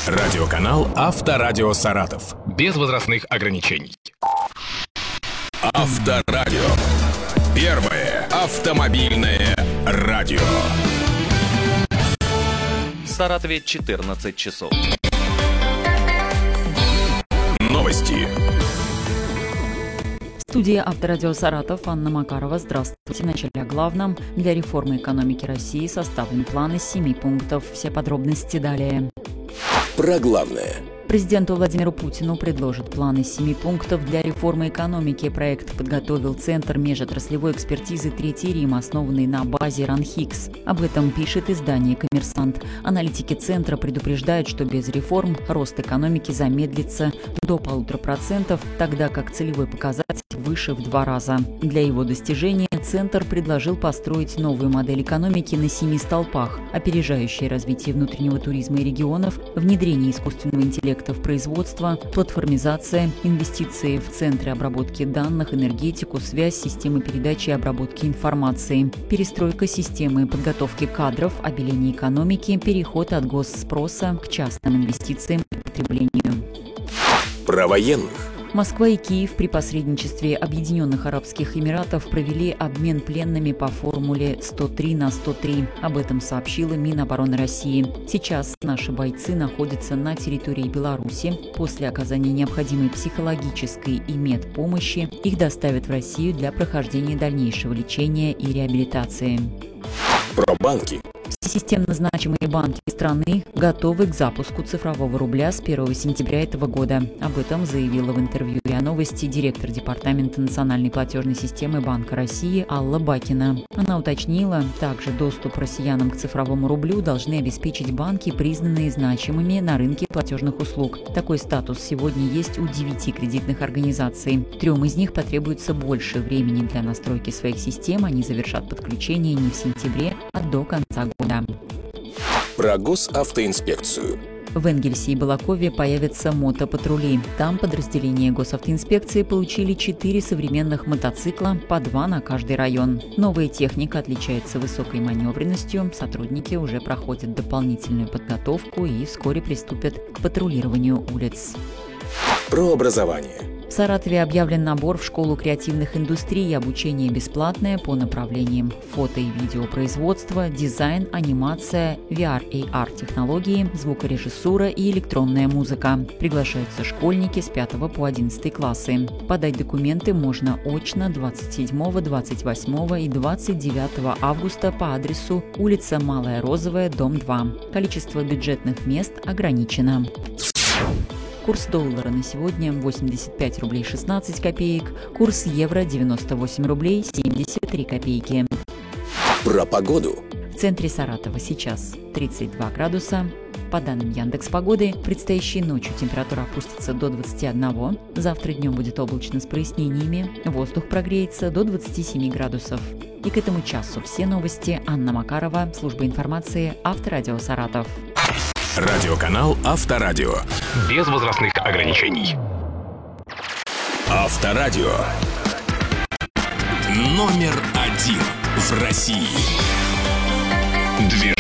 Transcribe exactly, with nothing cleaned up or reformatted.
Радиоканал «Авторадио Саратов». Без возрастных ограничений. Авторадио. Первое автомобильное радио. В Саратове четырнадцать часов. Новости. Студия «Авторадио Саратов», Анна Макарова. Здравствуйте. Вначале о главном. Для реформы экономики России составлен план из семи пунктов. Все подробности далее. Про главное. Президенту Владимиру Путину предложат план из семи пунктов для реформы экономики. Проект подготовил Центр межотраслевой экспертизы «Третий Рим», основанный на базе РАНХИКС. Об этом пишет издание «Коммерсант». Аналитики Центра предупреждают, что без реформ рост экономики замедлится до полутора процентов, тогда как целевой показатель выше в два раза. Для его достижения Центр предложил построить новую модель экономики на семи столпах: опережающее развитие внутреннего туризма и регионов, внедрение искусственного интеллекта в производство, платформизация, инвестиции в центры обработки данных, энергетику, связь, системы передачи и обработки информации, перестройка системы подготовки кадров, обеление экономики, переход от госспроса к частным инвестициям и потреблению. Про военных. Москва и Киев при посредничестве Объединенных Арабских Эмиратов провели обмен пленными по формуле сто три на сто три. Об этом сообщила Минобороны России. Сейчас наши бойцы находятся на территории Беларуси. После оказания необходимой психологической и медпомощи их доставят в Россию для прохождения дальнейшего лечения и реабилитации. Про банки. Системно значимые банки страны готовы к запуску цифрового рубля с первого сентября этого года. Об этом заявила в интервью РИА Новости директор Департамента национальной платежной системы Банка России Алла Бакина. Она уточнила, также доступ россиянам к цифровому рублю должны обеспечить банки, признанные значимыми на рынке платежных услуг. Такой статус сегодня есть у девяти кредитных организаций. Трем из них потребуется больше времени для настройки своих систем. Они завершат подключение не в сентябре, а до конца года. Про госавтоинспекцию. В Энгельсе и Балакове появятся мотопатрули. Там подразделения госавтоинспекции получили четыре современных мотоцикла, по два на каждый район. Новая техника отличается высокой маневренностью. Сотрудники уже проходят дополнительную подготовку и вскоре приступят к патрулированию улиц. Про образование. В Саратове объявлен набор в школу креативных индустрий. Обучение бесплатное по направлениям фото- и видеопроизводство, дизайн, анимация, ви ар и эй ар-технологии, звукорежиссура и электронная музыка. Приглашаются школьники с пятого по одиннадцатый классы. Подать документы можно очно двадцать седьмого, двадцать восьмого и двадцать девятого августа по адресу улица Малая Розовая, дом два. Количество бюджетных мест ограничено. Курс доллара на сегодня восемьдесят пять рублей шестнадцать копеек, курс евро девяносто восемь рублей семьдесят три копейки. Про погоду. В центре Саратова сейчас тридцать два градуса. По данным Яндекс.Погоды, предстоящей ночью температура опустится до двадцати одного. Завтра днем будет облачно с прояснениями. Воздух прогреется до двадцати семи градусов. И к этому часу все новости. Анна Макарова, служба информации, Авторадио Саратов. Радиоканал «Авторадио». Без возрастных ограничений. Авторадио. Номер один в России. Движение.